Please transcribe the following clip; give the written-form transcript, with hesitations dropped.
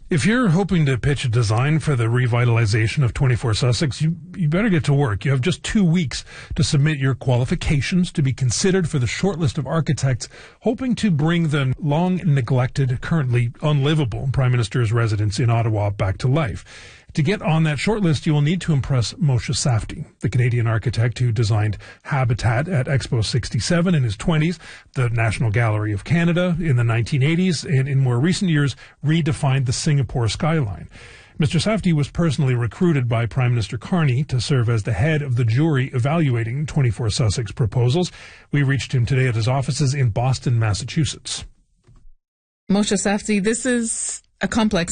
If you're hoping to pitch a design for the revitalization of 24 Sussex, you better get to work. You have just 2 weeks to submit your qualifications to be considered for the shortlist of architects hoping to bring the long-neglected, currently unlivable Prime Minister's residence in Ottawa back to life. To get on that shortlist, you will need to impress Moshe Safdie, the Canadian architect who designed Habitat at Expo 67 in his 20s, the National Gallery of Canada in the 1980s, and in more recent years redefined the Singapore skyline. Mr. Safdie was personally recruited by Prime Minister Carney to serve as the head of the jury evaluating 24 Sussex proposals. We reached him today at his offices in Boston, Massachusetts. Moshe Safdie, this is a complex